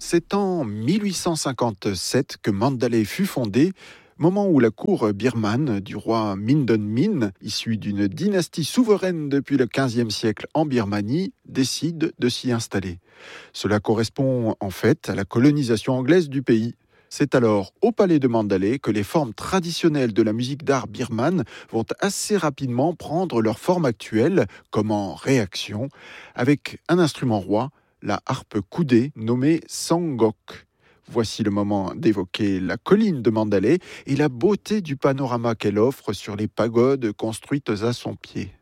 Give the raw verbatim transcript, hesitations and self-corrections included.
C'est en mille huit cent cinquante-sept que Mandalay fut fondé, moment où la cour birmane du roi Mindon Min, issu d'une dynastie souveraine depuis le quinzième siècle en Birmanie, décide de s'y installer. Cela correspond en fait à la colonisation anglaise du pays. C'est alors au palais de Mandalay que les formes traditionnelles de la musique d'art birmane vont assez rapidement prendre leur forme actuelle, comme en réaction, avec un instrument roi, la harpe coudée nommée Sangok. Voici le moment d'évoquer la colline de Mandalay et la beauté du panorama qu'elle offre sur les pagodes construites à son pied.